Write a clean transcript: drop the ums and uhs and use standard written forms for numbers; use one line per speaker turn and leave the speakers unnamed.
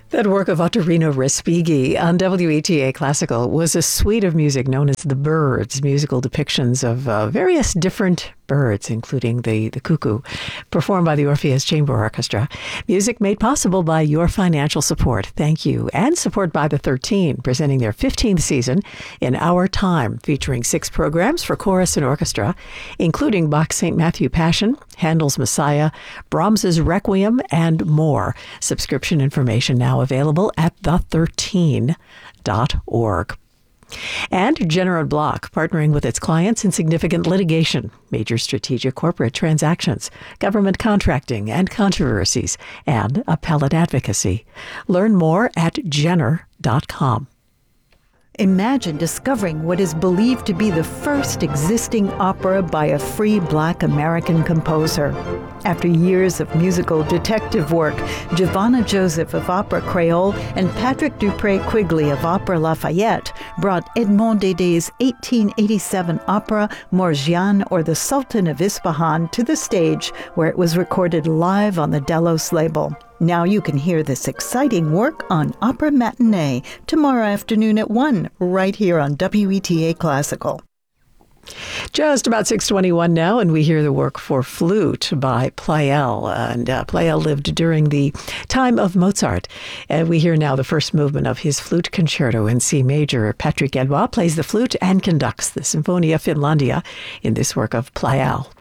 That work of Ottorino Respighi on WETA Classical was a suite of music known as The Birds, musical depictions of various different birds, including the cuckoo, performed by the Orpheus Chamber Orchestra. Music made possible by your financial support. Thank you. And support by the 13, presenting their 15th season in Our Time, featuring 6 programs for chorus and orchestra, including Bach's St. Matthew Passion, Handel's Messiah, Brahms's Requiem, and more. Subscription information now available at the13.org. And Jenner & Block, partnering with its clients in significant litigation, major strategic corporate transactions, government contracting and controversies, and appellate advocacy. Learn more at Jenner.com.
Imagine discovering what is believed to be the first existing opera by a free Black American composer. After years of musical detective work, Giovanna Joseph of Opera Creole and Patrick Dupré Quigley of Opera Lafayette brought Edmond Dédé's 1887 opera Morgiane, or the Sultan of Ispahan, to the stage, where it was recorded live on the Delos label. Now you can hear this exciting work on Opera Matinee tomorrow afternoon at 1, right here on WETA Classical.
Just about 6:21 now, and we hear the work for flute by Pleyel. And Pleyel lived during the time of Mozart. And we hear now the first movement of his flute concerto in C major. Patrick Edouard plays the flute and conducts the Sinfonia Finlandia in this work of Pleyel.